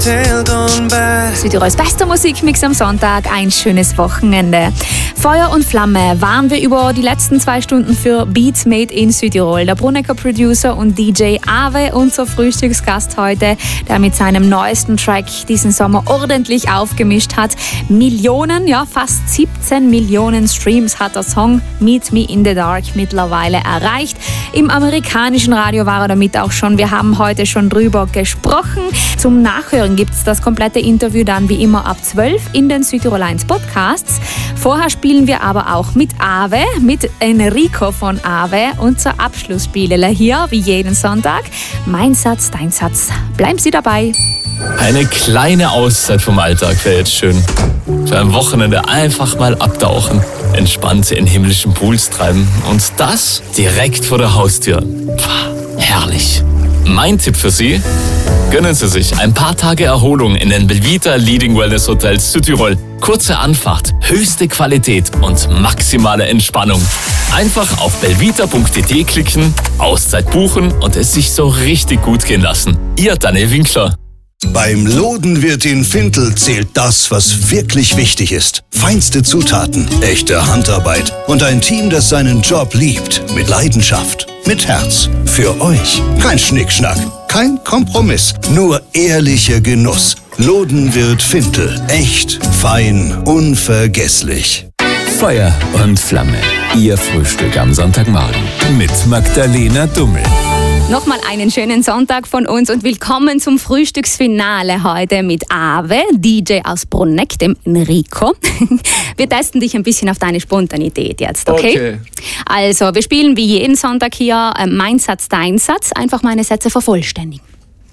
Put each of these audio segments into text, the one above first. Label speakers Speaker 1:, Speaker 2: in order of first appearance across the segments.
Speaker 1: Südtirols bester Musikmix am Sonntag, ein schönes Wochenende. Feuer und Flamme waren wir über die letzten 2 Stunden für Beats Made in Südtirol. Der Brunnecker Producer und DJ Ave, unser Frühstücksgast heute, der mit seinem neuesten Track diesen Sommer ordentlich aufgemischt hat. Millionen, ja fast 17 Millionen Streams hat der Song Meet Me in the Dark mittlerweile erreicht. Im amerikanischen Radio war er damit auch schon. Wir haben heute schon drüber gesprochen. Zum Nachhören gibt es das komplette Interview dann wie immer ab 12 in den Südtirol 1 Podcasts. Vorher spielen wir aber auch mit Ave, mit Enrico von Ave. Unser Abschlussspielele hier, wie jeden Sonntag. Mein Satz, dein Satz. Bleiben Sie dabei.
Speaker 2: Eine kleine Auszeit vom Alltag wäre jetzt schön. Für ein Wochenende einfach mal abtauchen, entspannt in himmlischen Pools treiben und das direkt vor der Haustür. Pah, herrlich. Mein Tipp für Sie: gönnen Sie sich ein paar Tage Erholung in den Belvita Leading Wellness Hotels Südtirol. Kurze Anfahrt, höchste Qualität und maximale Entspannung. Einfach auf belvita.at klicken, Auszeit buchen und es sich so richtig gut gehen lassen. Ihr Daniel Winkler.
Speaker 3: Beim Lodenwirt in Fintel zählt das, was wirklich wichtig ist. Feinste Zutaten, echte Handarbeit und ein Team, das seinen Job liebt. Mit Leidenschaft, mit Herz. Für euch. Kein Schnickschnack, kein Kompromiss, nur ehrlicher Genuss. Lodenwirt Fintel. Echt, fein, unvergesslich.
Speaker 4: Feuer und Flamme. Ihr Frühstück am Sonntagmorgen mit Magdalena Dummel.
Speaker 1: Nochmal einen schönen Sonntag von uns und willkommen zum Frühstücksfinale heute mit Ave, DJ aus Bruneck, dem Enrico. Wir testen dich ein bisschen auf deine Spontanität jetzt, okay? Also, wir spielen wie jeden Sonntag hier Mein Satz, dein Satz. Einfach meine Sätze vervollständigen.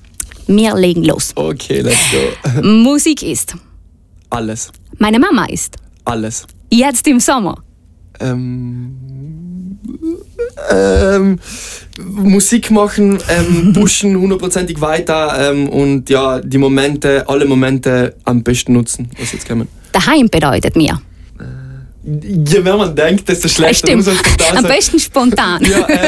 Speaker 1: Wir legen los.
Speaker 5: Okay, let's go.
Speaker 1: Musik ist?
Speaker 5: Alles.
Speaker 1: Meine Mama ist?
Speaker 5: Alles.
Speaker 1: Jetzt im Sommer?
Speaker 5: Musik machen, pushen 100%ig weiter und ja, alle Momente am besten nutzen, was jetzt kommen.
Speaker 1: Daheim bedeutet mir?
Speaker 5: Je mehr man denkt, desto schlechter.
Speaker 1: Stimmt, am besten spontan.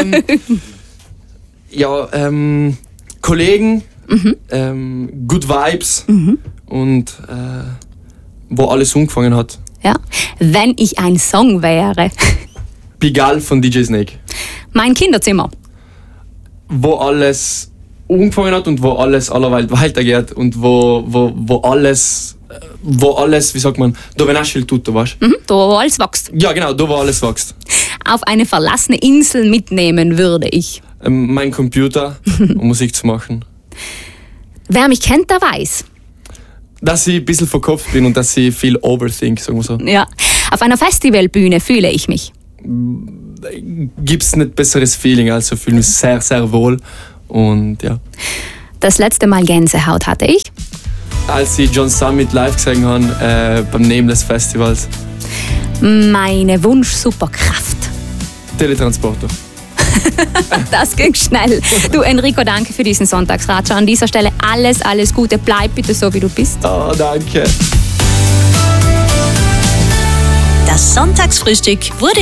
Speaker 5: Kollegen, good Vibes und wo alles angefangen hat.
Speaker 1: Ja. Wenn ich ein Song wäre?
Speaker 5: Pigalle von DJ Snake.
Speaker 1: Mein Kinderzimmer.
Speaker 5: Wo alles angefangen hat und wo alles allerweit weitergeht und wo alles, wie sagt man, da wenn auch viel tut, du weißt.
Speaker 1: Da wo alles wächst.
Speaker 5: Ja genau, da wo alles wächst.
Speaker 1: Auf eine verlassene Insel mitnehmen würde ich?
Speaker 5: Mein Computer, um Musik zu machen.
Speaker 1: Wer mich kennt, der weiß.
Speaker 5: Dass ich ein bisschen verkopft bin und dass ich viel overthink, sagen wir so.
Speaker 1: Ja. Auf einer Festivalbühne fühle ich mich?
Speaker 5: Gibt's nicht besseres Feeling, also fühle mich sehr, sehr wohl und ja.
Speaker 1: Das letzte Mal Gänsehaut hatte ich?
Speaker 5: Als ich John Summit live gesehen habe, beim Nameless Festivals.
Speaker 1: Meine Wunsch-Superkraft?
Speaker 5: Teletransporter.
Speaker 1: Das ging schnell. Du Enrico, danke für diesen Sonntagsratschau. An dieser Stelle alles Gute. Bleib bitte so, wie du bist.
Speaker 5: Oh, danke.
Speaker 6: Das Sonntagsfrühstück wurde